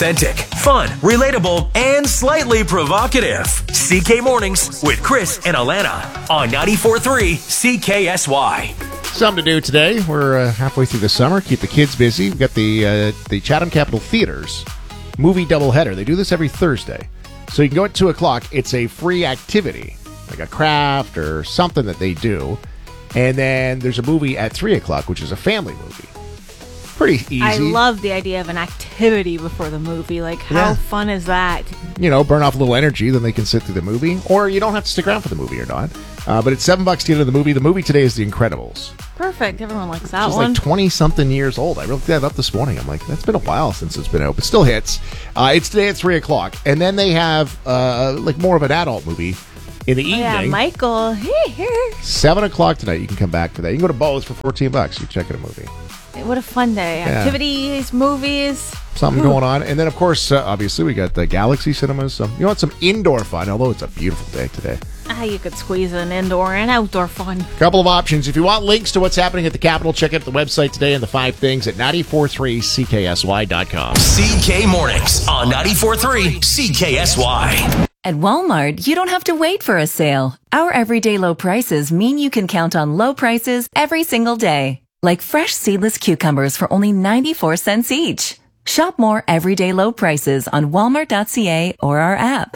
authentic, fun, relatable, and slightly provocative. CK Mornings with Chris and Alana on 94.3 CKSY. Something to do today. We're halfway through the summer. Keep the kids busy. We've got the Chatham Capitol Theaters movie doubleheader. They do this every Thursday. So you can go at 2 o'clock. It's a free activity, like a craft or something that they do. And then there's a movie at 3 o'clock, which is a family movie. Pretty easy. I love the idea of an activity before the movie. Like, how fun is that? You know, burn off a little energy, then they can sit through the movie. Or you don't have to stick around for the movie or not. But it's $7 to get into the movie. The movie today is The Incredibles. Perfect. Everyone likes that It's one. like 20-something years old. I looked that up this morning. I'm like, that's been a while since it's been out, but still hits. It's today at 3 o'clock. And then they have like more of an adult movie in the evening. Yeah, Michael. 7 o'clock tonight. You can come back for that. You can go to Bose for $14. You check out a movie. What a fun day. Yeah. Activities, movies. Something going on. And then, of course, obviously, we got the Galaxy Cinemas. So you want some indoor fun, although it's a beautiful day today. You could squeeze in indoor and outdoor fun. Couple of options. If you want links to what's happening at the Capitol, check out the website today and the 5 things at 943CKSY.com. CK Mornings on 94.3 CKSY. At Walmart, you don't have to wait for a sale. Our everyday low prices mean you can count on low prices every single day. Like fresh seedless cucumbers for only 94 cents each. Shop more everyday low prices on walmart.ca or our app.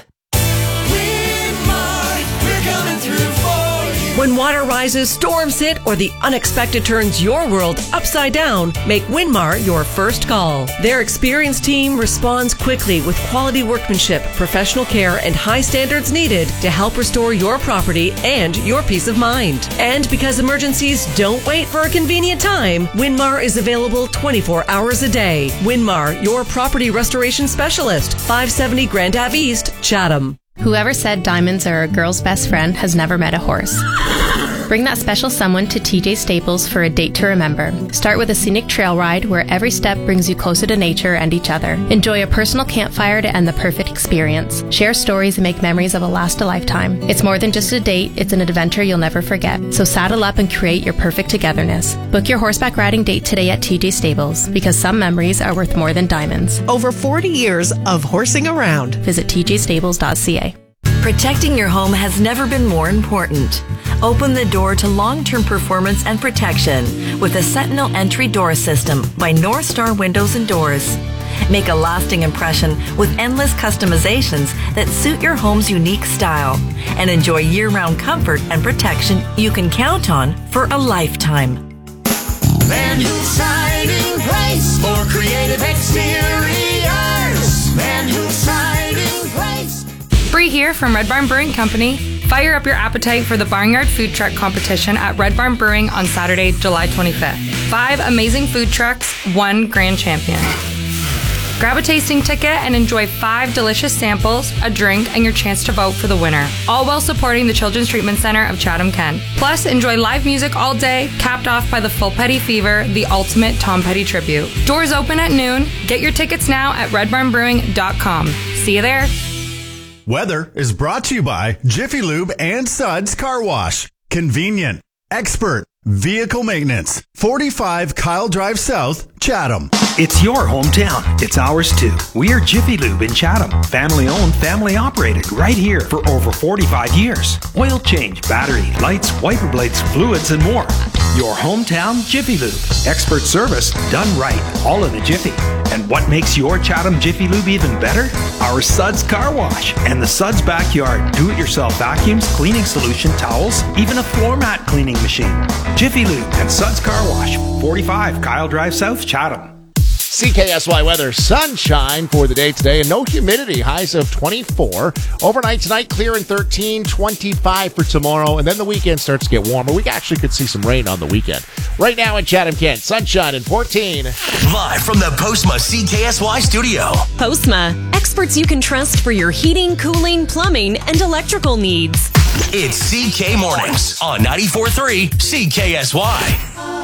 When water rises, storms hit, or the unexpected turns your world upside down, make Winmar your first call. Their experienced team responds quickly with quality workmanship, professional care, and high standards needed to help restore your property and your peace of mind. And because emergencies don't wait for a convenient time, Winmar is available 24 hours a day. Winmar, your property restoration specialist, 570 Grand Ave East, Chatham. Whoever said diamonds are a girl's best friend has never met a horse. Bring that special someone to TJ Staples for a date to remember. Start with a scenic trail ride where every step brings you closer to nature and each other. Enjoy a personal campfire to end the perfect experience. Share stories and make memories that will last a lifetime. It's more than just a date, it's an adventure you'll never forget. So saddle up and create your perfect togetherness. Book your horseback riding date today at TJ Stables, because some memories are worth more than diamonds. Over 40 years of horsing around. Visit tjstables.ca. Protecting your home has never been more important. Open the door to long-term performance and protection with the Sentinel Entry Door System by North Star Windows and Doors. Make a lasting impression with endless customizations that suit your home's unique style, and enjoy year-round comfort and protection you can count on for a lifetime. Van Hool Siding Place for creative exteriors. Van Hool Siding Place. Bree here from Red Barn Brewing Company. Fire up your appetite for the Barnyard Food Truck Competition at Red Barn Brewing on Saturday, July 25th. 5 amazing food trucks, 1 grand champion. Grab a tasting ticket and enjoy 5 delicious samples, a drink, and your chance to vote for the winner. All while supporting the Children's Treatment Center of Chatham-Kent. Plus, enjoy live music all day, capped off by the Full Petty Fever, the ultimate Tom Petty tribute. Doors open at noon. Get your tickets now at redbarnbrewing.com. See you there. Weather is brought to you by Jiffy Lube and Suds Car Wash. Convenient, expert, vehicle maintenance. 45 Kyle Drive South, Chatham. It's your hometown. It's ours too. We are Jiffy Lube in Chatham. Family owned, family operated, right here for over 45 years. Oil change, battery, lights, wiper blades, fluids, and more. Your hometown Jiffy Lube. Expert service done right, all in a jiffy. And what makes your Chatham Jiffy Lube even better? Our Suds Car Wash and the Suds Backyard do-it-yourself vacuums, cleaning solution, towels, even a floor mat cleaning machine. Jiffy Lube and Suds Car Wash, 45 Kyle Drive South, Chatham. CKSY weather, sunshine for the day today and no humidity, highs of 24. Overnight tonight, clear and 13, 25 for tomorrow, and then the weekend starts to get warmer. We actually could see some rain on the weekend. Right now in Chatham-Kent, sunshine and 14. Live from the Postma CKSY studio. Postma, experts you can trust for your heating, cooling, plumbing, and electrical needs. It's CK Mornings on 94.3 CKSY.